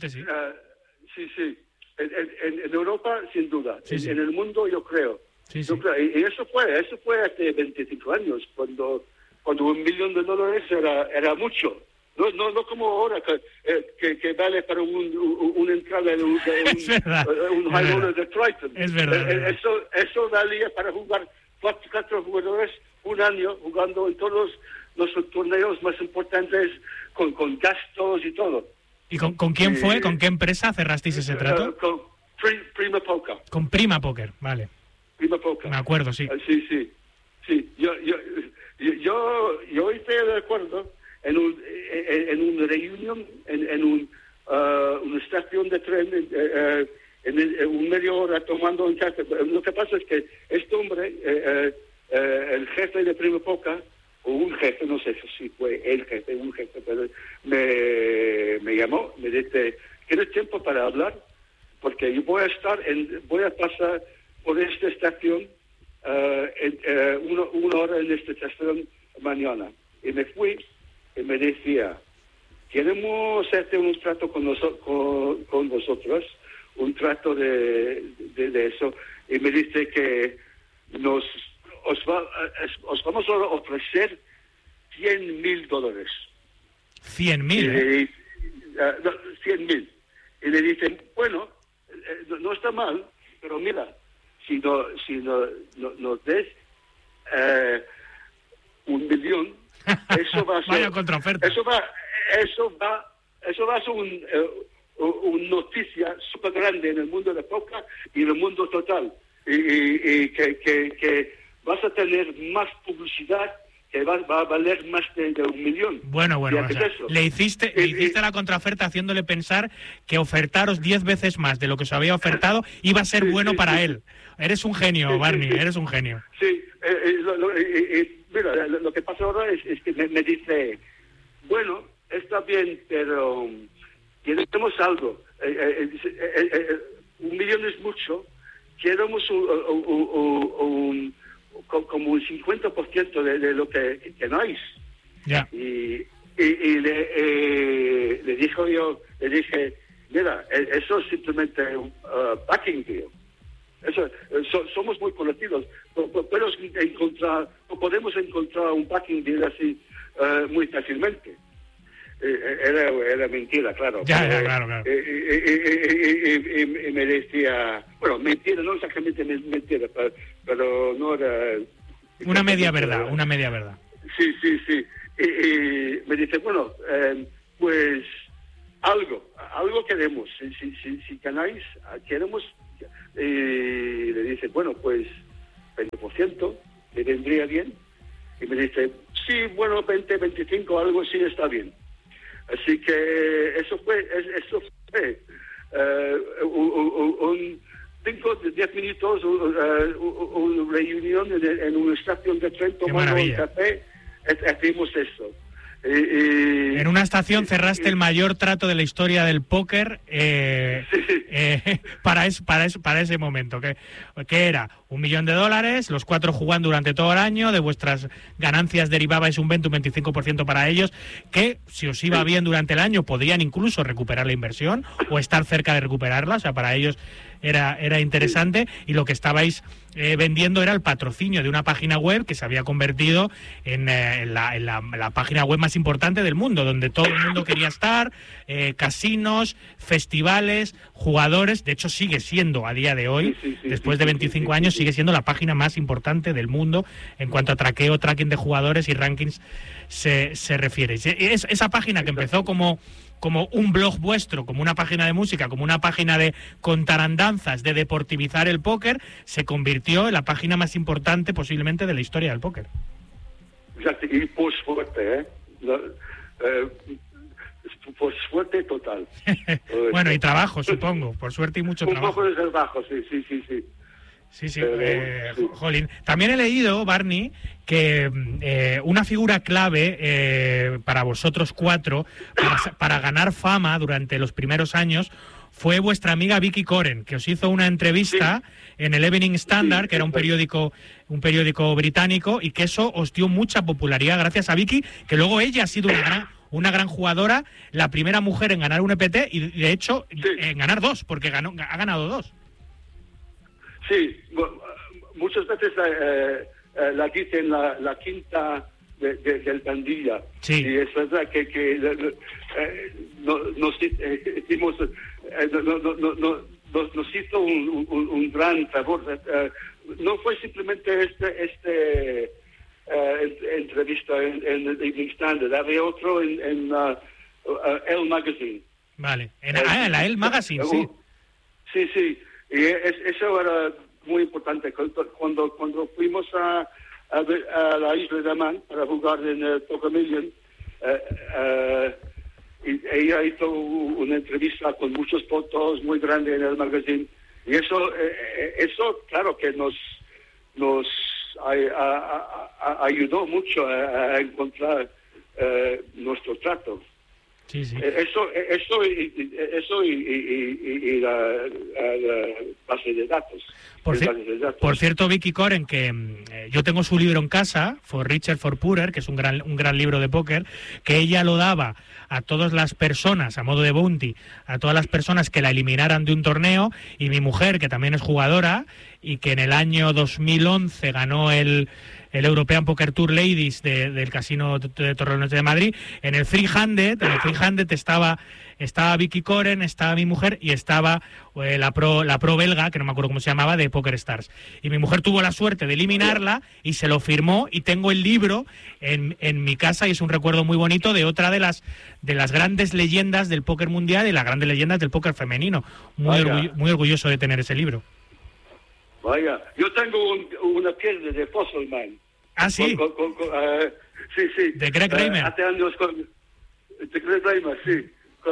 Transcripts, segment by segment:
Probablemente sí. Sí. En Europa, sin duda. Sí. En el mundo, yo creo. Sí. Yo creo. Y eso fue hace 25 años, cuando $1 millón era mucho. No como ahora, que vale para una entrada de un high roller de Triton. Es verdad. Eso valía para jugar 4 jugadores un año, jugando en todos los torneos más importantes, con gastos y todo. ¿Y con quién fue? ¿Con qué empresa cerrasteis ese trato? Con Prima Poker. Con Prima Poker, vale. Prima Poker. Me acuerdo, sí. Sí. Yo estoy de acuerdo en una reunión, en una estación de tren, en un media hora tomando un café. Lo que pasa es que este hombre, el jefe de Prima Poker, o un jefe, no sé si fue el jefe, un jefe, pero me llamó, me dice, ¿tienes tiempo para hablar? Porque yo voy a pasar por esta estación una hora en esta estación mañana. Y me fui y me decía, queremos hacerte un trato con vosotros, un trato de eso. Y me dice que os vamos a ofrecer $100,000. ¿100,000? 100,000. Y le dicen, bueno, no está mal, pero mira, si nos des $1 millón, eso va a ser... Vaya contraoferta. Eso va a ser una noticia súper grande en el mundo de póker y en el mundo total. Y que vas a tener más publicidad, que va a valer más de $1 millón. Bueno, o sea, le hiciste la contraoferta haciéndole pensar que ofertaros 10 veces más de lo que os había ofertado iba a ser bueno para él. Eres un genio, Barney, eres un genio. Sí, mira, lo que pasa ahora es que me dice, bueno, está bien, pero queremos algo. $1 millón es mucho, queremos como un 50% de lo que tenéis. Ya. Y le dije, mira, eso es simplemente un backing deal. Somos muy conocidos. Podemos encontrar un backing deal así muy fácilmente. Era mentira, claro. Claro. Y me decía, bueno, mentira, no exactamente mentira, pero no era... Una media verdad. Sí. Y me dice, bueno, pues algo queremos. Si ganáis, queremos... Y le dice, bueno, pues 20%, ¿le vendría bien? Y me dice, sí, bueno, 20, 25, algo así está bien. Así que eso fue un 5-10 minutos, una reunión en una estación de tren tomando un café. Hacemos eso. En una estación cerraste el mayor trato de la historia del póker para ese momento, que era $1 millón, los 4 jugando durante todo el año, de vuestras ganancias derivabais un 20 o 25% para ellos, que si os iba bien durante el año podrían incluso recuperar la inversión o estar cerca de recuperarla, o sea, para ellos era interesante, y lo que estabais vendiendo era el patrocinio de una página web que se había convertido en la página web más importante del mundo, donde todo el mundo quería estar, casinos, festivales, jugadores. De hecho sigue siendo a día de hoy, después de 25 años, sigue siendo la página más importante del mundo en cuanto a tracking de jugadores y rankings se refiere. Esa página que empezó como un blog vuestro, como una página de música, como una página de contar andanzas, de deportivizar el póker, se convirtió en la página más importante posiblemente de la historia del póker. Exacto, y por suerte, por suerte total. Bueno, y trabajo, supongo, por suerte y mucho trabajo. Un poco de trabajo, sí. Sí, jolín. También he leído, Barney, que una figura clave para vosotros 4, para ganar fama durante los primeros años, fue vuestra amiga Vicky Koren, que os hizo una entrevista en el Evening Standard, que era un periódico británico, y que eso os dio mucha popularidad gracias a Vicky, que luego ella ha sido una gran jugadora, la primera mujer en ganar un EPT y de hecho en ganar 2, porque ha ganado 2. Sí, muchas veces la dicen la quinta del pandilla. Sí. Y es verdad que nos hizo un gran favor. No fue simplemente este entrevista en el Evening Standard, había otro en Elle Magazine. Vale, en la Elle Magazine, sí. Sí, y eso era muy importante. Cuando fuimos a la isla de Man para jugar en el Poker Million, y ella hizo una entrevista con muchas fotos muy grandes en el magazine, y eso claro que nos ayudó mucho a encontrar nuestro trato. Sí. Eso y la base de datos. Por cierto, Vicky Koren, que yo tengo su libro en casa, For Richer, For Poorer, que es un gran libro de póker, que ella lo daba a todas las personas, a modo de bounty, a todas las personas que la eliminaran de un torneo, y mi mujer, que también es jugadora, y que en el año 2011 ganó el European Poker Tour Ladies del Casino de Torrelodones de Madrid, en el 300 estaba Vicky Koren, estaba mi mujer y estaba la pro belga, que no me acuerdo cómo se llamaba, de Poker Stars. Y mi mujer tuvo la suerte de eliminarla y se lo firmó, y tengo el libro en mi casa, y es un recuerdo muy bonito de otra de las grandes leyendas del póker mundial y las grandes leyendas del póker femenino. Muy orgulloso de tener ese libro. Vaya, yo tengo una piedra de Fosselman. Ah, sí. Sí. De Greg Reimer. Hace años de Greg Reimer, sí.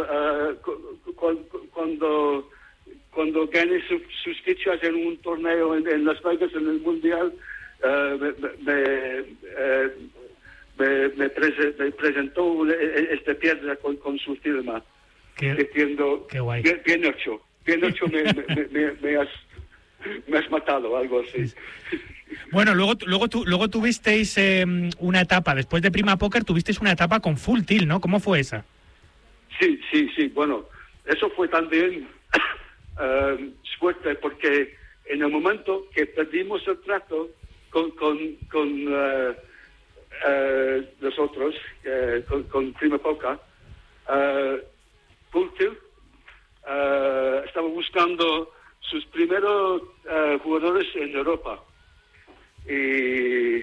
Cuando gané sus fichas en un torneo en Las Vegas, en el Mundial, me presentó esta piedra con su firma. Diciendo, qué guay. Bien hecho, me has matado, algo así. Sí. Bueno, luego tuvisteis una etapa, después de Prima Poker, tuvisteis una etapa con Full Tilt, ¿no? ¿Cómo fue esa? Sí. Bueno, eso fue también suerte, porque en el momento que perdimos el trato con los otros, con Prima Poker, Full Tilt estaba buscando sus primeros jugadores en Europa, y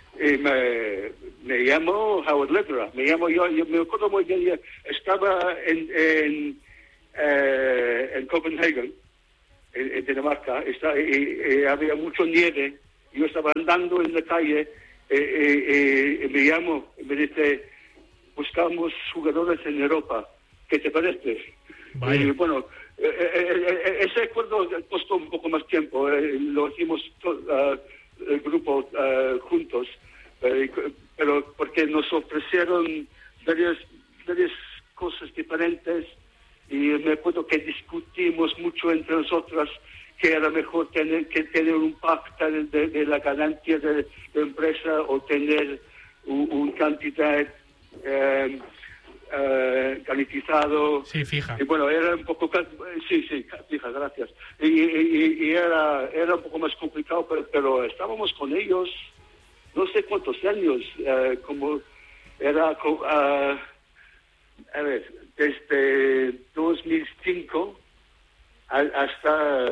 me llamó Howard Lederer, yo me acuerdo muy bien, estaba en Copenhagen, en Dinamarca, y había mucho nieve, yo estaba andando en la calle, y me llamó, y me dice, buscamos jugadores en Europa, ¿qué te parece? Y bueno, ese acuerdo costó un poco más tiempo, lo hicimos el grupo juntos, pero porque nos ofrecieron varias cosas diferentes, y me acuerdo que discutimos mucho entre nosotras que era mejor tener un pacto de la ganancia de la empresa, o tener un cantidad garantizado. Sí, fija. Y bueno, era un poco... Sí, fija, gracias. Y era un poco más complicado, pero estábamos con ellos no sé cuántos años, como era... a ver, desde 2005 hasta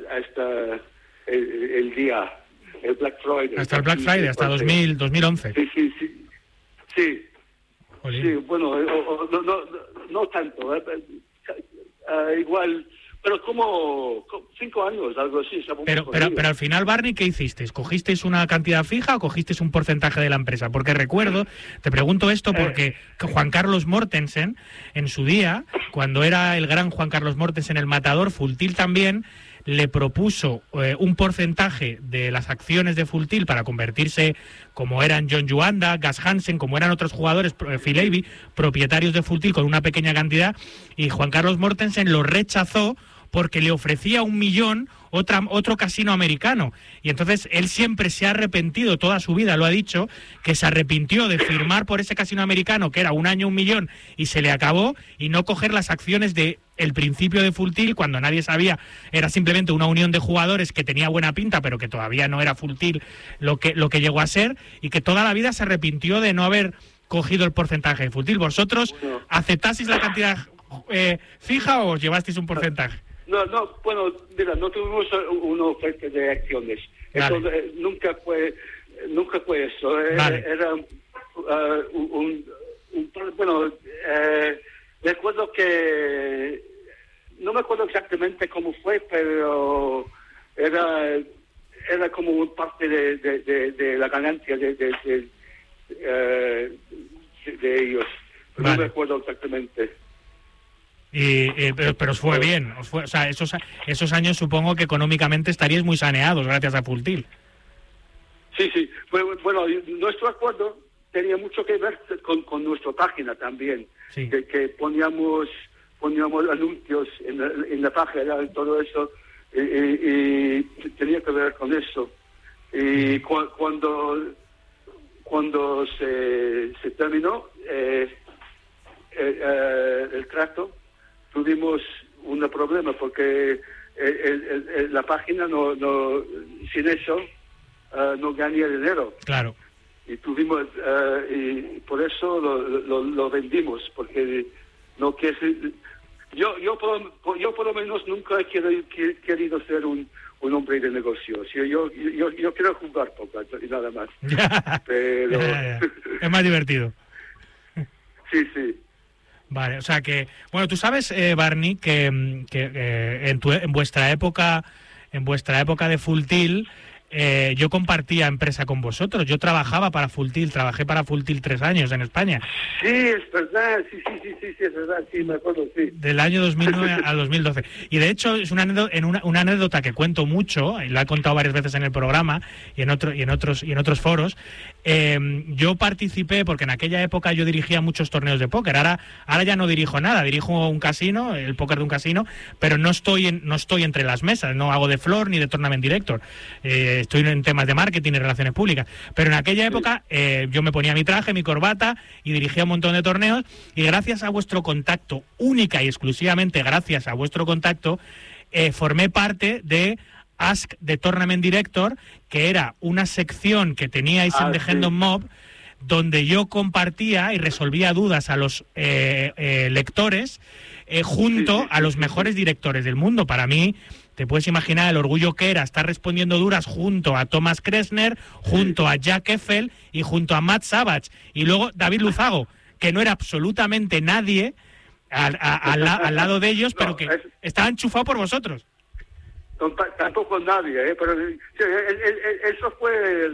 el día, el Black Friday. Hasta el Black Friday, hasta 2011. Sí. Sí, bueno, no tanto, igual, pero como 5 años, algo así. Pero al final, Barney, ¿qué hicisteis? ¿Cogisteis una cantidad fija o cogisteis un porcentaje de la empresa? Porque recuerdo, te pregunto esto porque Juan Carlos Mortensen, en su día, cuando era el gran Juan Carlos Mortensen, el matador, Full Tilt también le propuso un porcentaje de las acciones de Full Tilt para convertirse, como eran John Juanda, Gus Hansen, como eran otros jugadores, Phil Ivey, propietarios de Full Tilt, con una pequeña cantidad, y Juan Carlos Mortensen lo rechazó porque le ofrecía 1 millón otro casino americano. Y entonces él siempre se ha arrepentido, toda su vida lo ha dicho, que se arrepintió de firmar por ese casino americano, que era 1 año 1 millón, y se le acabó, y no coger las acciones de el principio de Full Tilt, cuando nadie sabía, era simplemente una unión de jugadores que tenía buena pinta, pero que todavía no era Full Tilt lo que llegó a ser, y que toda la vida se arrepintió de no haber cogido el porcentaje de Full Tilt. ¿Vosotros aceptasteis la cantidad fija o os llevasteis un porcentaje? No, bueno, mira, no tuvimos una oferta de acciones. Eso nunca fue eso. Vale. Era bueno, recuerdo que no me acuerdo exactamente cómo fue, pero era como un parte de la ganancia de ellos. Vale. No me acuerdo exactamente. Pero os fue bien, o sea, esos años supongo que económicamente estaríais muy saneados gracias a Full Tilt. Sí. Bueno, nuestro acuerdo tenía mucho que ver con nuestra página también, sí. que poníamos anuncios en la página y todo eso, y tenía que ver con eso. Y cuando se terminó el trato, tuvimos un problema porque la página no sin eso no ganía dinero. Claro. Y tuvimos y por eso lo vendimos, porque no yo por lo menos nunca he querido ser un hombre de negocios. Yo quiero jugar poco y nada más. Pero es más divertido. Sí. Vale, o sea que, bueno, tú sabes, Barney, que en vuestra época de Full Tilt, yo compartía empresa con vosotros. Yo trabajaba para Full Tilt, trabajé para Full Tilt 3 años en España. Sí, es verdad, sí, es verdad, sí, me acuerdo, sí. Del año 2009 al 2012. Y de hecho es una anécdota que cuento mucho, y la he contado varias veces en el programa y en otros foros. Yo participé porque en aquella época yo dirigía muchos torneos de póker. Ahora ya no dirijo nada, dirijo un casino, el póker de un casino, pero no estoy entre las mesas, no hago de floor ni de tournament director. Estoy en temas de marketing y relaciones públicas, pero en aquella época yo me ponía mi traje, mi corbata y dirigía un montón de torneos, y gracias a vuestro contacto, única y exclusivamente gracias a vuestro contacto, formé parte de Ask the Tournament Director, que era una sección que teníais en The Hendon Mob, donde yo compartía y resolvía dudas a los lectores junto a los mejores directores del mundo. Para mí, te puedes imaginar el orgullo que era estar respondiendo duras junto a Thomas Kressner, junto a Jack Eiffel y junto a Matt Savage. Y luego David Luzago, que no era absolutamente nadie al lado de ellos, pero que estaba enchufado por vosotros. Tampoco nadie, pero eso fue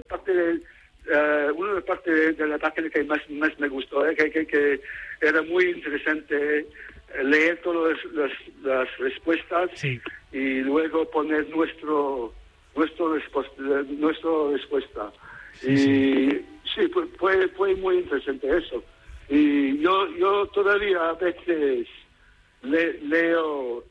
una de las partes de la página que más me gustó, que era muy interesante leer todas las respuestas, sí, y luego poner nuestra respuesta. Sí. Fue muy interesante eso. Y yo todavía a veces leo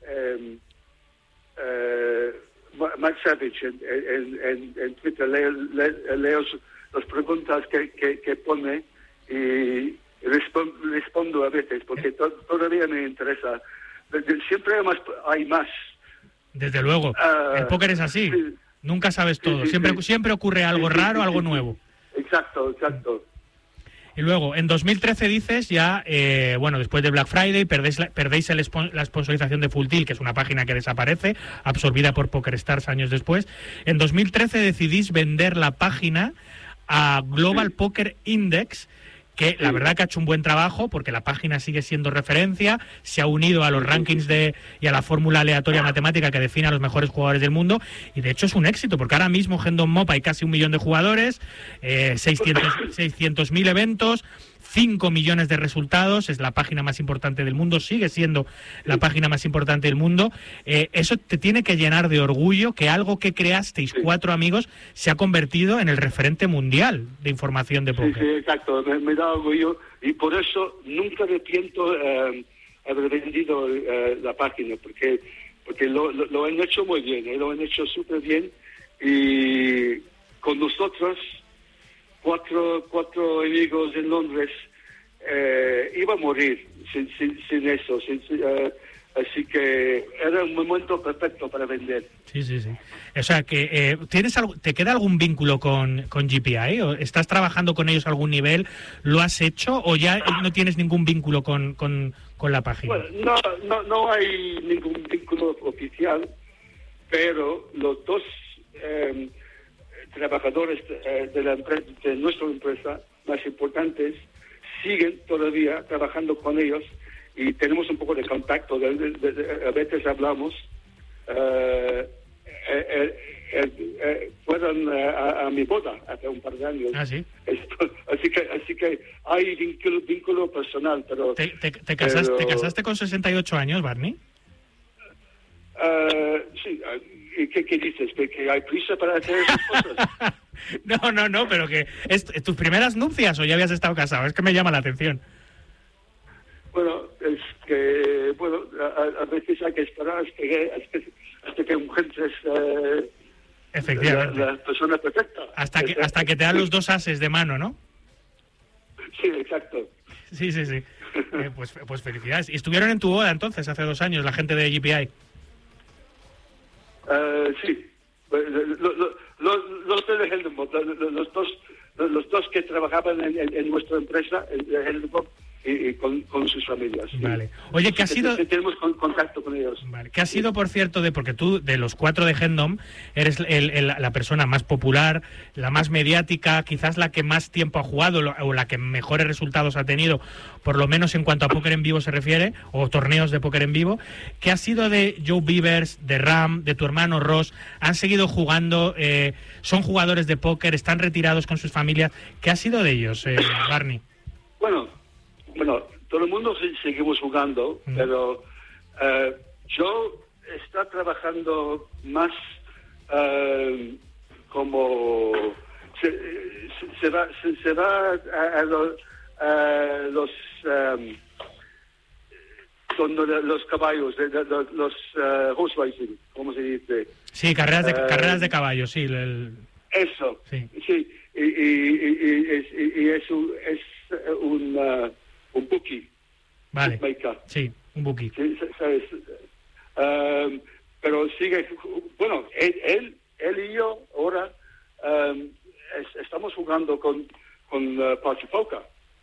Matt Savage en Twitter, leo las preguntas que pone y respondo a veces, porque todavía me interesa. Siempre hay más. Desde luego. El póker es así. Sí. Nunca sabes todo. Sí. Siempre ocurre algo raro, algo nuevo. Exacto. Y luego, en 2013 dices ya, después de Black Friday, perdéis la sponsorización de Full Tilt, que es una página que desaparece, absorbida por PokerStars años después. En 2013 decidís vender la página a Global Poker Index, que la verdad que ha hecho un buen trabajo, porque la página sigue siendo referencia, se ha unido a los rankings y a la fórmula aleatoria matemática que define a los mejores jugadores del mundo, y de hecho es un éxito, porque ahora mismo en Hendon Mob hay casi 1 millón de jugadores, 600.000 eventos, 5 millones de resultados, es la página más importante del mundo, sigue siendo la página más importante del mundo. Eso te tiene que llenar de orgullo, que algo que creasteis 4 amigos se ha convertido en el referente mundial de información de póker. Sí, exacto, me da orgullo, y por eso nunca me arrepiento haber vendido la página, porque porque lo han hecho muy bien, lo han hecho súper bien, y con nosotros, cuatro amigos en Londres, iba a morir sin eso, así que era un momento perfecto para vender. Sí. O sea, que ¿te queda algún vínculo con GPI? ¿O estás trabajando con ellos a algún nivel? ¿Lo has hecho o ya no tienes ningún vínculo con la página? Bueno, no hay ningún vínculo oficial, pero los dos trabajadores de nuestra empresa más importantes siguen todavía trabajando con ellos y tenemos un poco de contacto. A veces hablamos. Fueron a mi boda hace un par de años. Ah, sí. Así que hay vínculo personal, pero... ¿Te casaste con 68 años, Barney? Sí. ¿Y qué dices? ¿Que hay prisa para hacer esas cosas? No, pero que es tus primeras nupcias o ya habías estado casado. Es que me llama la atención. Bueno, es que a veces hay que esperar hasta que encuentres efectivamente la persona perfecta. Hasta que te dan los dos ases de mano, ¿no? Sí, exacto. Sí. Pues felicidades. ¿Y estuvieron en tu boda entonces hace 2 años la gente de GPI? Sí. Los de Heldenbot, los dos que trabajaban en nuestra empresa, de Heldenbot, y con sus familias. Vale. Oye, ¿qué ha sido? Tenemos contacto con ellos. Vale. ¿Qué ha sido, por cierto, porque tú, de los 4 de Hendom, eres la persona más popular, la más mediática, quizás la que más tiempo ha jugado o la que mejores resultados ha tenido, por lo menos en cuanto a póker en vivo se refiere, o torneos de póker en vivo? ¿Qué ha sido de Joe Beavers, de Ram, de tu hermano Ross? ¿Han seguido jugando? ¿Son jugadores de póker? ¿Están retirados con sus familias? ¿Qué ha sido de ellos, Barney? Bueno, todo el mundo seguimos jugando, pero Joe está trabajando más como se va a con los caballos, los horse racing, ¿cómo se dice? Sí, carreras de caballos, sí. Eso, sí. Y eso es un bookie. Vale. Bookmaker. Sí, un bookie. Sí, ¿sabes? Pero sigue, bueno, él y yo ahora estamos jugando con Party Poker.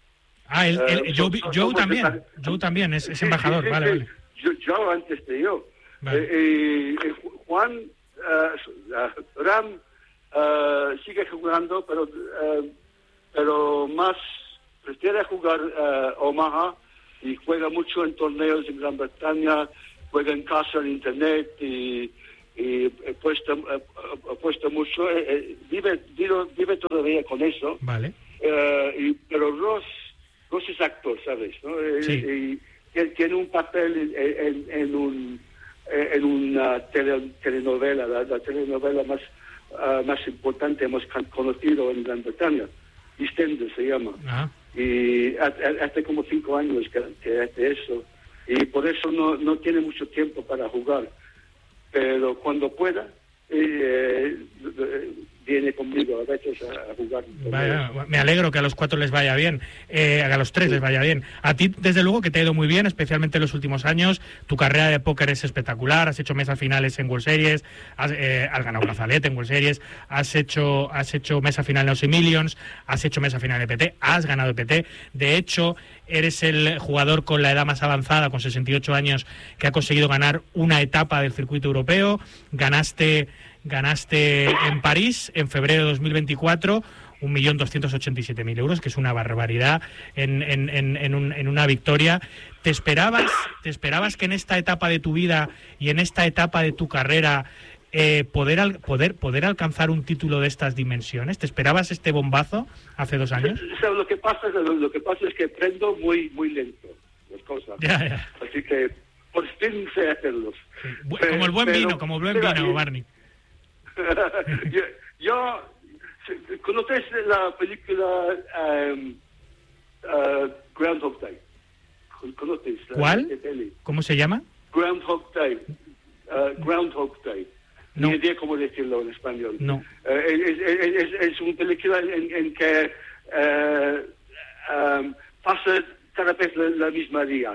Joe también. Joe también es embajador, sí, vale. Yo antes de yo. Vale. Juan Ram sigue jugando, pero más prefiere jugar Omaha y juega mucho en torneos en Gran Bretaña, juega en casa en internet y apuesta mucho. Vive todavía con eso. Vale. Pero Ross es actor, ¿sabes? ¿No? Sí. Y tiene un papel en una telenovela, la telenovela más importante, más conocido en Gran Bretaña. EastEnders se llama. Ajá. Y hace como 5 años que hace eso. Y por eso no tiene mucho tiempo para jugar. Pero cuando pueda, viene conmigo a veces a jugar. Vaya, me alegro que a los 4 les vaya bien, a los 3 les vaya bien. A ti, desde luego, que te ha ido muy bien, especialmente en los últimos años. Tu carrera de póker es espectacular, has hecho mesa finales en World Series, has ganado brazalete en World Series, has hecho mesa final en los Millions, has hecho mesa final de PT, has ganado PT. De hecho, eres el jugador con la edad más avanzada, con 68 años, que ha conseguido ganar una etapa del circuito europeo. Ganaste en París en febrero de 2024 1.287.000 euros, que es una barbaridad en una victoria. ¿Te esperabas que en esta etapa de tu vida y en esta etapa de tu carrera poder alcanzar un título de estas dimensiones? ¿Te esperabas este bombazo hace 2 años? Lo que pasa es que aprendo muy lento las cosas. Ya. Así que por fin sé hacerlos. Sí. Como el buen vino, Barney. Yo ¿conoces la película Groundhog Day? ¿Conoces? ¿Cuál? ¿Cómo se llama? Groundhog Day. Groundhog Day. No. Ni idea cómo decirlo en español. No. Es una película en que pasa cada vez la misma día.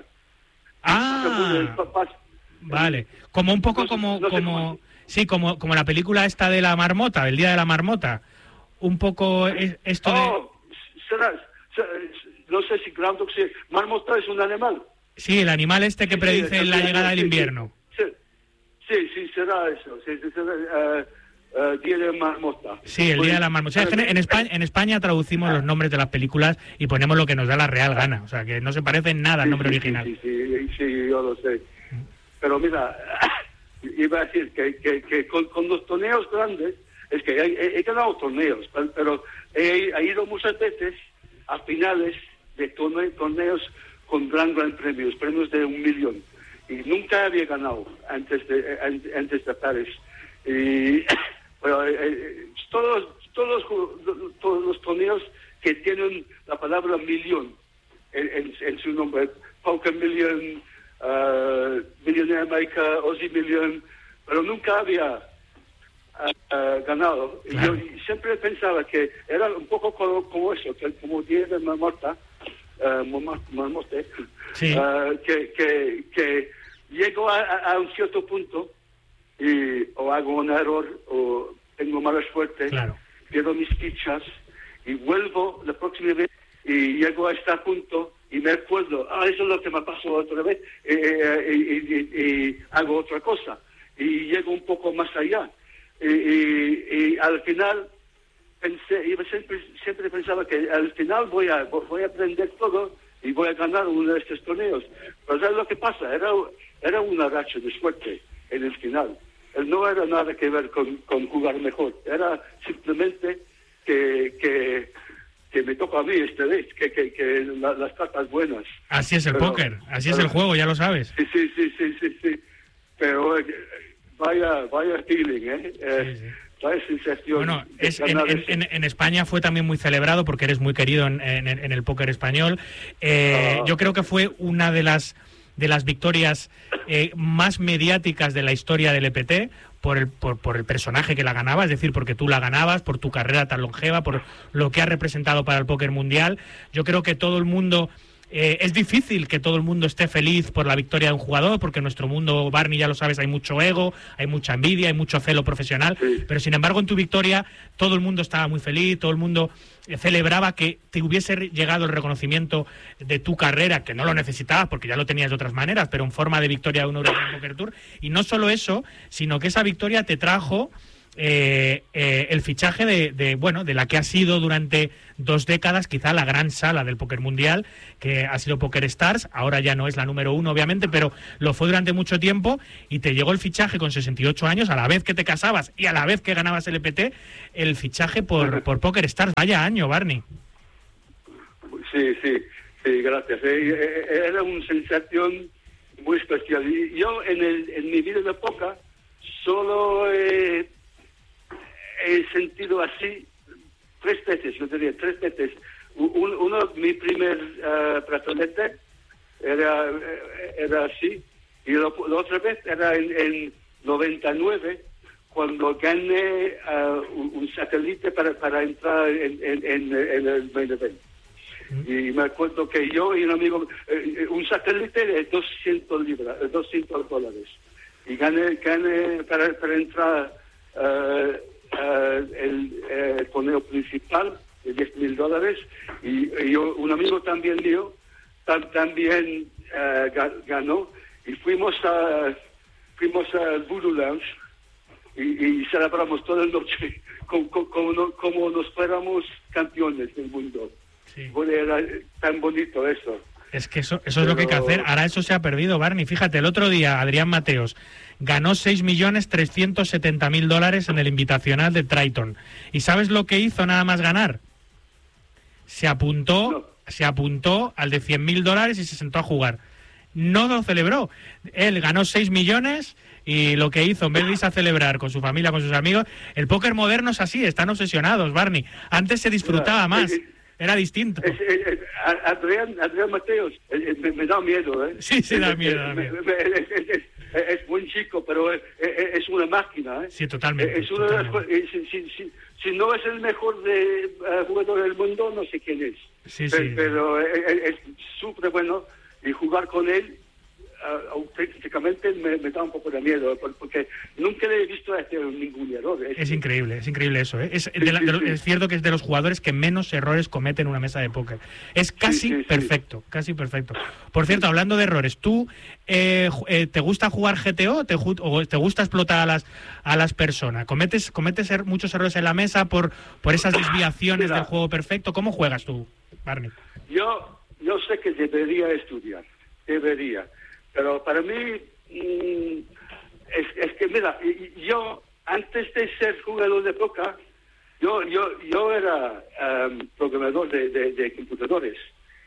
Vale. Como un poco como la película esta de la marmota, el Día de la Marmota. Un poco esto no sé si Groundhog, si marmota es un animal. Sí, el animal este que predice la llegada del invierno. Sí, será eso. Será, Día de Marmota. Sí, el Día de la Marmota. O sea, en España traducimos los nombres de las películas y ponemos lo que nos da la real gana. O sea, que no se parece en nada al nombre original. Sí, yo lo sé. Pero mira, iba a decir que con los torneos grandes, es que he ganado torneos, pero he ido muchas veces a finales de torneos con gran premios de 1 millón. Y nunca había ganado antes de París. Y bueno, todos los torneos que tienen la palabra millón en su nombre, Poker Million, Millionaire America, Aussie Million, pero nunca había ganado. Claro. Y yo siempre pensaba que era un poco como eso, como Día de Marmota, sí. Que llego a un cierto punto y o hago un error o tengo mala suerte, claro, pierdo mis fichas y vuelvo la próxima vez y llego a este punto y me acuerdo, eso es lo que me pasó otra vez, y hago otra cosa y llego un poco más allá y al final siempre pensaba que al final voy a aprender todo y voy a ganar uno de estos torneos. Pero ¿sabes lo que pasa? Era una racha de suerte en el final. No era nada que ver con jugar mejor. Era simplemente que me toca a mí esta vez, que las cartas buenas. Así es el póker, así es el juego, ya lo sabes. Sí. Pero vaya feeling, Sí. Sensación. Bueno, en España fue también muy celebrado porque eres muy querido en el póker español. Yo creo que fue una de las victorias más mediáticas de la historia del EPT por el personaje que la ganaba, es decir, porque tú la ganabas, por tu carrera tan longeva, por lo que ha representado para el póker mundial. Yo creo que todo el mundo... es difícil que todo el mundo esté feliz por la victoria de un jugador, porque en nuestro mundo, Barney, ya lo sabes, hay mucho ego, hay mucha envidia, hay mucho celo profesional, sí. Pero sin embargo en tu victoria todo el mundo estaba muy feliz, todo el mundo celebraba que te hubiese llegado el reconocimiento de tu carrera, que no lo necesitabas porque ya lo tenías de otras maneras, pero en forma de victoria de un European Poker Tour. Y no solo eso, sino que esa victoria te trajo el fichaje de la que ha sido durante 2 décadas quizá la gran sala del póker mundial, que ha sido Poker Stars. Ahora ya no es la número 1 obviamente, pero lo fue durante mucho tiempo, y te llegó el fichaje con 68 años, a la vez que te casabas y a la vez que ganabas el EPT, el fichaje por Poker Stars. Vaya año, Barney. Sí, gracias. Era una sensación muy especial. Y yo en mi vida de póker solo he sentido así 3 veces, yo diría 3 veces. Mi primer brazalete era así, y la otra vez era en 99, cuando gané un satélite para entrar en el main event. Y me acuerdo que yo y un amigo, un satélite de $200, y gané para entrar el torneo principal de $10,000, y un amigo también mío también ganó, y fuimos al Voodoo Lounge y celebramos toda la noche como nos fuéramos campeones del mundo. Sí. Bueno, era tan bonito eso. Es que eso es lo que hay que hacer. Ahora eso se ha perdido, Barney. Fíjate, el otro día Adrián Mateos ganó $6.370.000 en el invitacional de Triton. ¿Y sabes lo que hizo nada más ganar? Se apuntó al de $100.000 y se sentó a jugar. No lo celebró. Él ganó 6 millones y lo que hizo, en vez de irse a celebrar con su familia, con sus amigos, el póker moderno es así, están obsesionados, Barney. Antes se disfrutaba más. Era distinto. Adrián Mateos, me da miedo, ¿eh? Sí, da miedo. es buen chico, pero es una máquina. Sí, totalmente. Es una totalmente. Si no es el mejor jugador del mundo, no sé quién es. Sí, pero es súper bueno, y jugar con él auténticamente me da un poco de miedo, porque nunca le he visto hacer ningún error. Es increíble eso, ¿eh? Es cierto que es de los jugadores que menos errores comete en una mesa de póker. Es casi perfecto, casi perfecto. Por cierto, hablando de errores, ¿tú te gusta jugar GTO o te gusta explotar a las personas? ¿Cometes muchos errores en la mesa por esas desviaciones del juego perfecto? ¿Cómo juegas tú, Barney? Yo sé que debería estudiar, pero para mí es que, mira, yo antes de ser jugador de póker, yo era programador de computadores,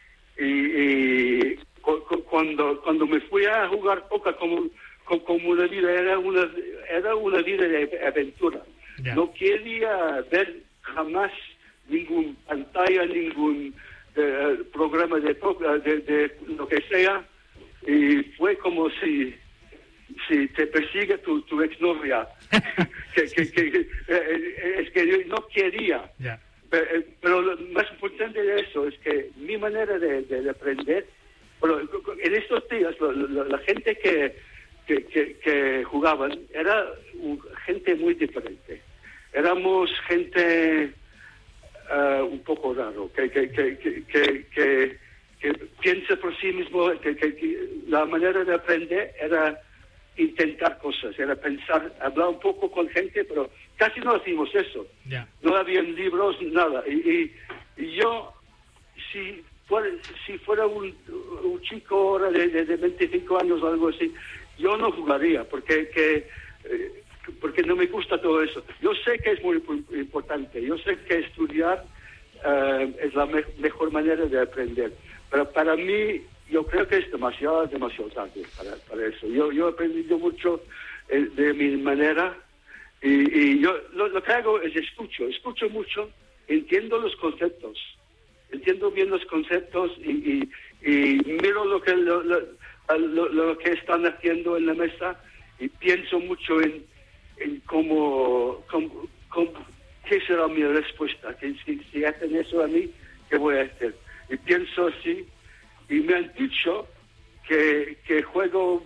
y cuando me fui a jugar póker como una vida, era una vida de aventura. Yeah. No quería ver jamás ningún pantalla, ningún programa de póker, de lo que sea. Y fue como si te persigue tu exnovia. Es que yo no quería. Yeah. Pero lo más importante de eso es que mi manera de aprender, en estos días la gente que jugaban era gente muy diferente. Éramos gente un poco raro, que piensa por sí mismo, que la manera de aprender era intentar cosas, era pensar, hablar un poco con gente, pero casi no hacíamos eso. Yeah. No había libros, nada. Y yo, si fuera un chico ahora de 25 años o algo así, yo no jugaría, porque no me gusta todo eso. Yo sé que es muy importante, yo sé que estudiar es la mejor manera de aprender. Pero para mí, yo creo que es demasiado tarde para eso. Yo he aprendido mucho de mi manera, y yo lo que hago es escucho mucho, entiendo los conceptos, entiendo bien los conceptos, y miro lo que están haciendo en la mesa, y pienso mucho en cómo qué será mi respuesta, que si hacen eso a mí, ¿qué voy a hacer? Y pienso así, y me han dicho que juego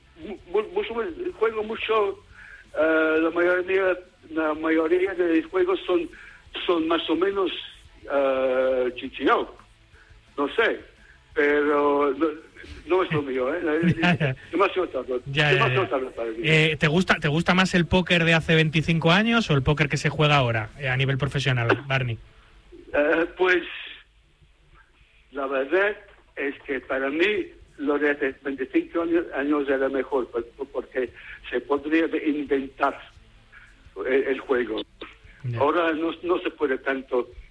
mucho, la mayoría de juegos son más o menos chichillao, no sé, pero no es lo mío, demasiado tarde. Demasiado tarde para mí. ¿Te gusta más el póker de hace 25 años o el póker que se juega ahora a nivel profesional, Barney? Pues la verdad es que para mí lo de hace 25 años era mejor, porque se podría inventar el juego. Yeah. Ahora no se puede tanto